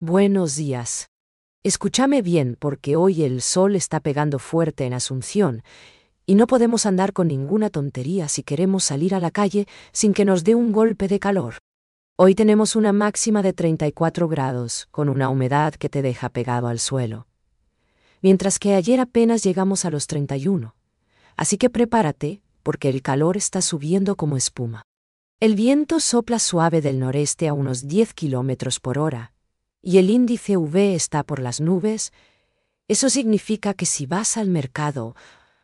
Buenos días. Escúchame bien porque hoy el sol está pegando fuerte en Asunción y no podemos andar con ninguna tontería si queremos salir a la calle sin que nos dé un golpe de calor. Hoy tenemos una máxima de 34 grados, con una humedad que te deja pegado al suelo. Mientras que ayer apenas llegamos a los 31. Así que prepárate, porque el calor está subiendo como espuma. El viento sopla suave del noreste a unos 10 kilómetros por hora, y el índice UV está por las nubes. Eso significa que si vas al mercado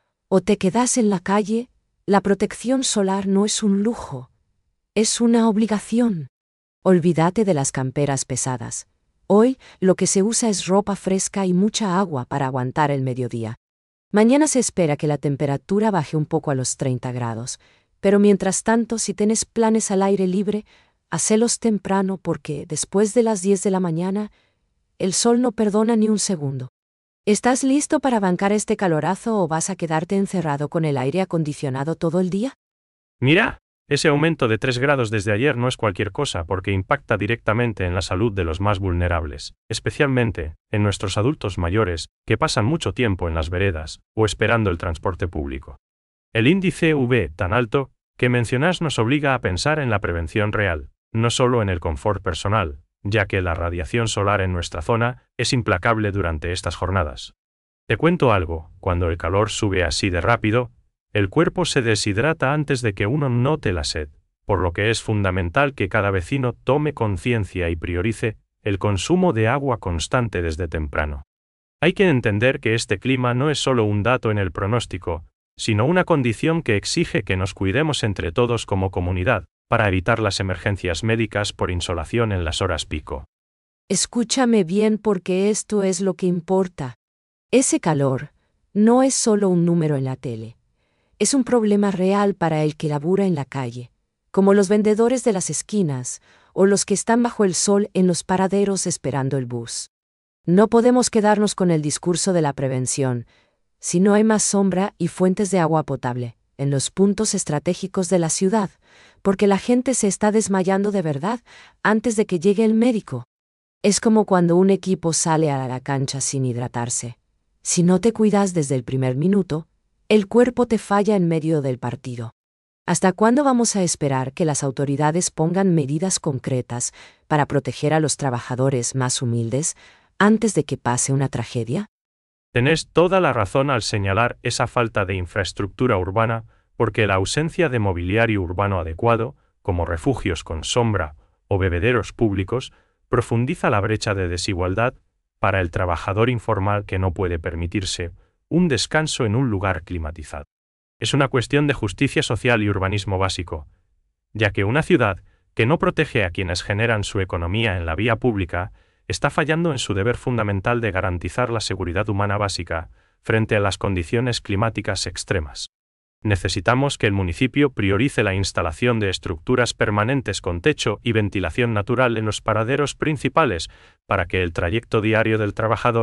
o te quedas en la calle, la protección solar no es un lujo, es una obligación. Olvídate de las camperas pesadas. Hoy lo que se usa es ropa fresca y mucha agua para aguantar el mediodía. Mañana se espera que la temperatura baje un poco a los 30 grados, pero mientras tanto, si tienes planes al aire libre, hacelos temprano porque después de las 10 de la mañana, el sol no perdona ni un segundo. ¿Estás listo para bancar este calorazo o vas a quedarte encerrado con el aire acondicionado todo el día? Mira, ese aumento de 3 grados desde ayer no es cualquier cosa porque impacta directamente en la salud de los más vulnerables, especialmente en nuestros adultos mayores que pasan mucho tiempo en las veredas o esperando el transporte público. El índice UV tan alto que mencionas nos obliga a pensar en la prevención real, no solo en el confort personal, ya que la radiación solar en nuestra zona es implacable durante estas jornadas. Te cuento algo, cuando el calor sube así de rápido, el cuerpo se deshidrata antes de que uno note la sed, por lo que es fundamental que cada vecino tome conciencia y priorice el consumo de agua constante desde temprano. Hay que entender que este clima no es solo un dato en el pronóstico, sino una condición que exige que nos cuidemos entre todos como comunidad, para evitar las emergencias médicas por insolación en las horas pico. Escúchame bien porque esto es lo que importa. Ese calor no es solo un número en la tele. Es un problema real para el que labura en la calle, como los vendedores de las esquinas o los que están bajo el sol en los paraderos esperando el bus. No podemos quedarnos con el discurso de la prevención, si no hay más sombra y fuentes de agua potable en los puntos estratégicos de la ciudad, porque la gente se está desmayando de verdad antes de que llegue el médico. Es como cuando un equipo sale a la cancha sin hidratarse. Si no te cuidas desde el primer minuto, el cuerpo te falla en medio del partido. ¿Hasta cuándo vamos a esperar que las autoridades pongan medidas concretas para proteger a los trabajadores más humildes antes de que pase una tragedia? Tenés toda la razón al señalar esa falta de infraestructura urbana, porque la ausencia de mobiliario urbano adecuado, como refugios con sombra o bebederos públicos, profundiza la brecha de desigualdad para el trabajador informal que no puede permitirse un descanso en un lugar climatizado. Es una cuestión de justicia social y urbanismo básico, ya que una ciudad que no protege a quienes generan su economía en la vía pública está fallando en su deber fundamental de garantizar la seguridad humana básica frente a las condiciones climáticas extremas. Necesitamos que el municipio priorice la instalación de estructuras permanentes con techo y ventilación natural en los paraderos principales para que el trayecto diario del trabajador